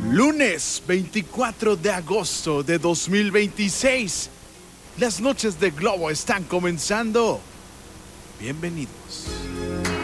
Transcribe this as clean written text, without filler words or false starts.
Lunes 24 de agosto de 2026. Las noches de Globo están comenzando. Bienvenidos.